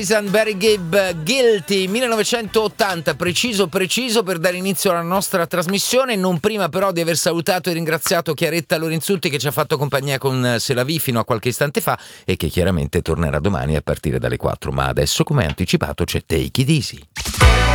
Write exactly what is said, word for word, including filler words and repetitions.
Barry Gibb, Guilty, millenovecentottanta, preciso preciso per dare inizio alla nostra trasmissione, non prima però di aver salutato e ringraziato Chiaretta Lorenzutti che ci ha fatto compagnia con Se la vi fino a qualche istante fa e che chiaramente tornerà domani a partire dalle quattro, ma adesso come anticipato c'è Take It Easy.